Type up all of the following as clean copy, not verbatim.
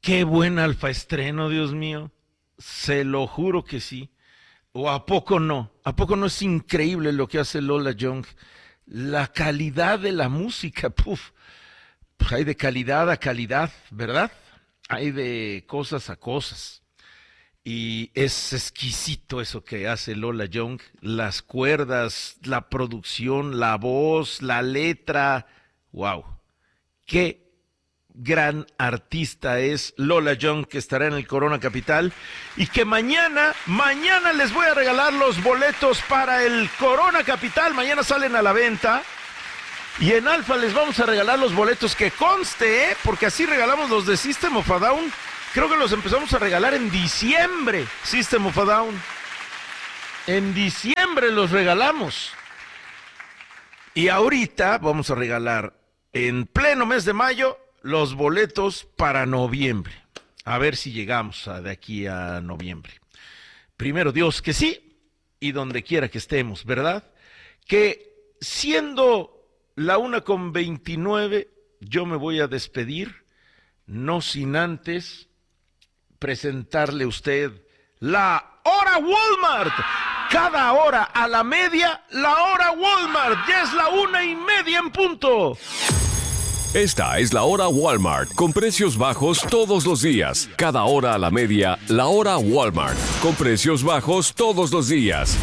Qué buen alfa estreno, Dios mío. Se lo juro que sí. ¿O a poco no? ¿A poco no es increíble lo que hace Lola Young? La calidad de la música, puf. Pues hay de calidad a calidad, ¿verdad? Hay de cosas a cosas. Y es exquisito eso que hace Lola Young. Las cuerdas, la producción, la voz, la letra. ¡Wow! ¡Qué gran artista es Lola Young, que estará en el Corona Capital y que mañana les voy a regalar los boletos para el Corona Capital. Mañana salen a la venta y en Alfa les vamos a regalar los boletos, que conste, porque así regalamos los de System of a Down. Creo que los empezamos a regalar en diciembre. System of a Down en diciembre los regalamos y ahorita vamos a regalar en pleno mes de mayo los boletos para noviembre. A ver si llegamos de aquí a noviembre. Primero Dios que sí, y donde quiera que estemos, ¿verdad? Que siendo la 1:29, yo me voy a despedir, no sin antes presentarle a usted la hora Walmart. Cada hora a la media, la hora Walmart. Ya es la 1:30 en punto. Esta es la hora Walmart, con precios bajos todos los días. Cada hora a la media, la hora Walmart, con precios bajos todos los días.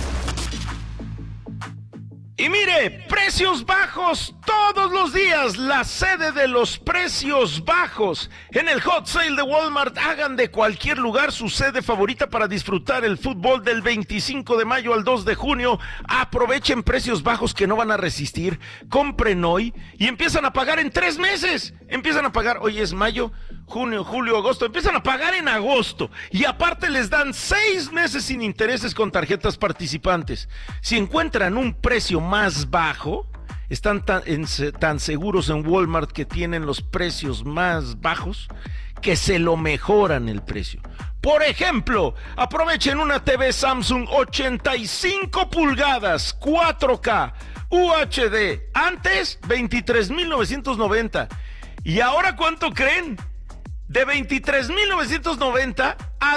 Y mire, precios bajos todos los días, la sede de los precios bajos. En el Hot Sale de Walmart, hagan de cualquier lugar su sede favorita para disfrutar el fútbol del 25 de mayo al 2 de junio. Aprovechen precios bajos que no van a resistir. Compren hoy y empiezan a pagar en 3 meses. Empiezan a pagar, hoy es mayo, junio, julio, agosto. Empiezan a pagar en agosto. Y aparte les dan 6 meses sin intereses con tarjetas participantes. Si encuentran un precio más bajo, están tan seguros en Walmart que tienen los precios más bajos, que se lo mejoran el precio. Por ejemplo, aprovechen una TV Samsung 85 pulgadas 4K UHD, antes 23,990. ¿Y ahora cuánto creen? De 23,990 a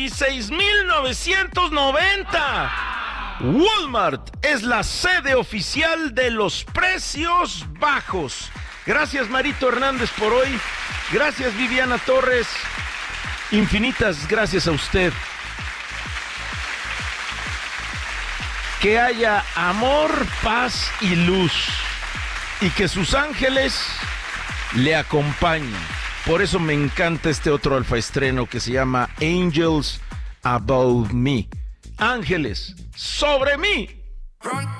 16,990. Walmart es la sede oficial de los precios bajos. Gracias, Marito Hernández, por hoy. Gracias, Viviana Torres. Infinitas gracias a usted. Que haya amor, paz y luz. Y que sus ángeles le acompañen. Por eso me encanta este otro alfa estreno que se llama Angels Above Me. Ángeles sobre mí.